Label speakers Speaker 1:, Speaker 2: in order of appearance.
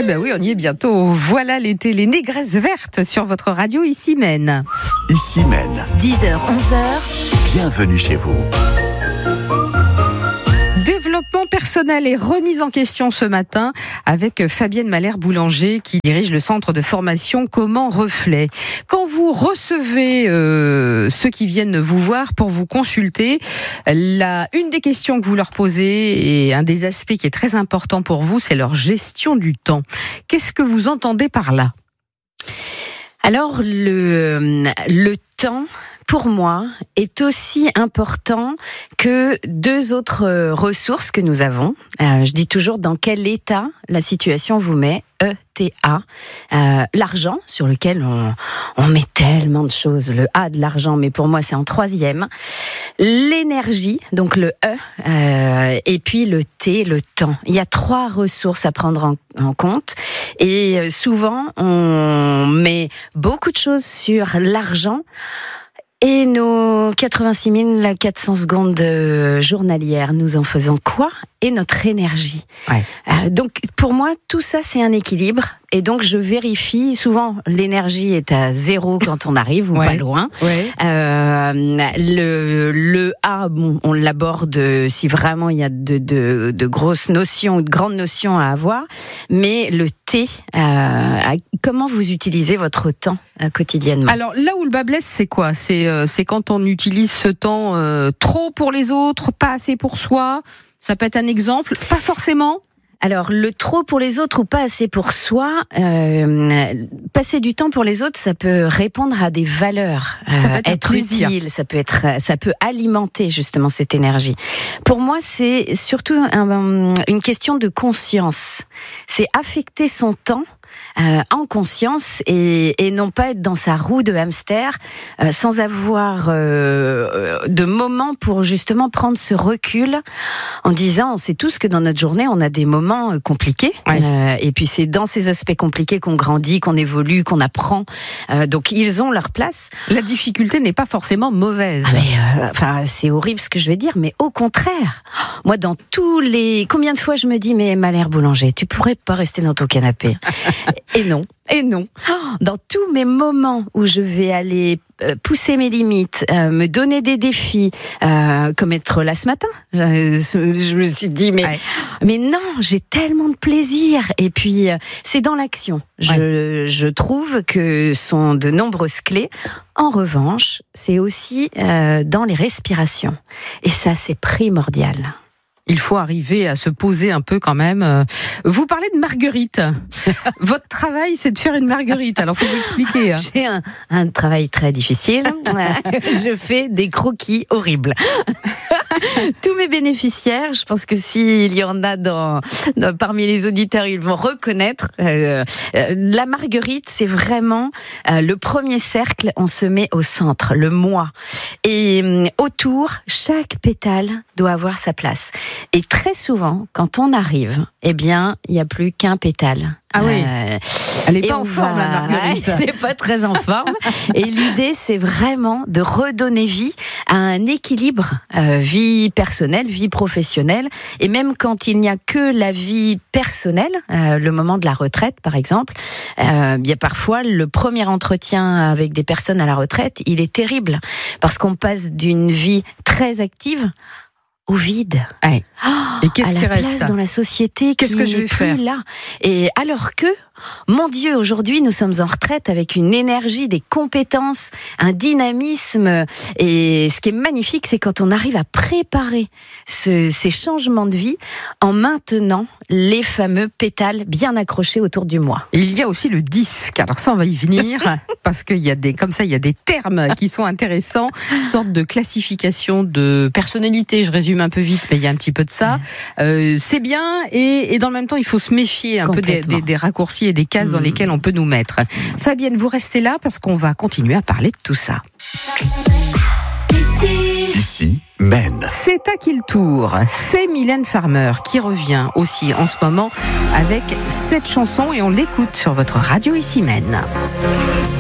Speaker 1: ben oui, on y est bientôt. Voilà l'été, les négresses vertes sur votre radio Ici Maine.
Speaker 2: Ici Maine.
Speaker 3: 10h, 11h.
Speaker 2: Bienvenue chez vous.
Speaker 1: Développement personnel et remise en question ce matin avec Fabienne Malher-Boulanger qui dirige le centre de formation Comment Reflet. Quand vous recevez ceux qui viennent vous voir pour vous consulter, une des questions que vous leur posez et un des aspects qui est très important pour vous, c'est leur gestion du temps. Qu'est-ce que vous entendez par là ?
Speaker 3: Alors le temps, pour moi, est aussi important que deux autres ressources que nous avons. Je dis toujours dans quel état la situation vous met, ETA. L'argent, sur lequel on met tellement de choses. Le A de l'argent, mais pour moi, c'est en troisième. L'énergie, donc le E, et puis le T, le temps. Il y a trois ressources à prendre en compte. Et souvent, on met beaucoup de choses sur l'argent. Et nos 86 400 secondes journalières, nous en faisons quoi ? Et notre énergie.
Speaker 1: Ouais.
Speaker 3: Donc, pour moi, tout ça, c'est un équilibre. Et donc, je vérifie. Souvent, l'énergie est à 0 quand on arrive, ou pas loin.
Speaker 1: Ouais.
Speaker 3: Le A, bon, on l'aborde si vraiment il y a de grosses notions ou de grandes notions à avoir. Mais le T, comment vous utilisez votre temps quotidiennement ?
Speaker 1: Alors là où le bas blesse, c'est quoi ? C'est quand on utilise ce temps trop pour les autres, pas assez pour soi. Ça peut être un exemple, pas forcément.
Speaker 3: Alors, le trop pour les autres ou pas assez pour soi, passer du temps pour les autres, ça peut répondre à des valeurs,
Speaker 1: ça peut
Speaker 3: être utile, ça peut alimenter justement cette énergie. Pour moi, c'est surtout une question de conscience. C'est affecter son temps en conscience et non pas être dans sa roue de hamster sans avoir de moment pour justement prendre ce recul en disant, on sait tous que dans notre journée on a des moments compliqués, et puis c'est dans ces aspects compliqués qu'on grandit, qu'on évolue, qu'on apprend, donc ils ont leur place.
Speaker 1: La difficulté n'est pas forcément mauvaise.
Speaker 3: C'est horrible ce que je vais dire, mais au contraire, moi dans combien de fois je me dis, mais Malher-Boulanger, tu pourrais pas rester dans ton canapé. Et non. Dans tous mes moments où je vais aller pousser mes limites, me donner des défis, comme être là ce matin, je me suis dit, mais non, j'ai tellement de plaisir. Et puis, c'est dans l'action. Je trouve que sont de nombreuses clés. En revanche, c'est aussi dans les respirations. Et ça, c'est primordial.
Speaker 1: Il faut arriver à se poser un peu quand même. Vous parlez de marguerite. Votre travail, c'est de faire une marguerite. Alors, faut vous expliquer.
Speaker 3: J'ai un travail très difficile. Je fais des croquis horribles. Tous mes bénéficiaires, je pense que s'il y en a parmi les auditeurs, ils vont reconnaître. La marguerite, c'est vraiment le premier cercle. On se met au centre, le moi. Et autour, chaque pétale doit avoir sa place. Et très souvent, quand on arrive, eh bien, il n'y a plus qu'un pétale.
Speaker 1: Ah oui. Elle n'est pas en forme, la marguerite.
Speaker 3: Elle n'est pas très en forme. Et l'idée, c'est vraiment de redonner vie à un équilibre, vie personnelle, vie professionnelle. Et même quand il n'y a que la vie personnelle, le moment de la retraite, par exemple, il y a parfois le premier entretien avec des personnes à la retraite, il est terrible. Parce qu'on passe d'une vie très active au vide.
Speaker 1: Ouais. Et qu'est-ce qui reste ?
Speaker 3: Place dans la société,
Speaker 1: qu'est-ce que je vais faire
Speaker 3: là. Et alors que, mon Dieu, aujourd'hui, nous sommes en retraite avec une énergie, des compétences, un dynamisme. Et ce qui est magnifique, c'est quand on arrive à préparer ces changements de vie en maintenant les fameux pétales bien accrochés autour du moi.
Speaker 1: Et il y a aussi le disque. Alors ça, on va y venir parce qu'il y a des termes qui sont intéressants, une sorte de classification de personnalité. Je résume un peu vite, mais il y a un petit peu de ça. C'est bien et dans le même temps, il faut se méfier un peu des raccourcis et des cases dans lesquelles on peut nous mettre. Fabienne, vous restez là parce qu'on va continuer à parler de tout ça.
Speaker 2: Ici Maine.
Speaker 1: C'est à qui le tour ? C'est Mylène Farmer qui revient aussi en ce moment avec cette chanson et on l'écoute sur votre radio Ici Maine.